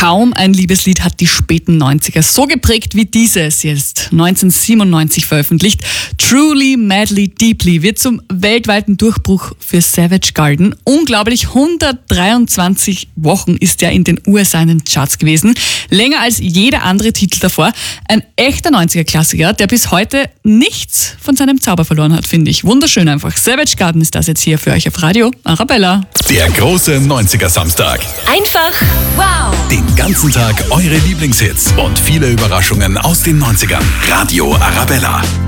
Kaum ein Liebeslied hat die späten 90er so geprägt wie dieses jetzt 1997 veröffentlicht. Truly, Madly, Deeply wird zum weltweiten Durchbruch für Savage Garden. Unglaublich 123 Wochen ist er in den USA in den Charts gewesen. Länger als jeder andere Titel davor. Ein echter 90er-Klassiker, der bis heute nichts von seinem Zauber verloren hat, finde ich. Wunderschön einfach. Savage Garden ist das jetzt hier für euch auf Radio Arabella. Der große 90er-Samstag. Einfach wow! Den ganzen Tag eure Lieblingshits und viele Überraschungen aus den 90ern. Radio Arabella.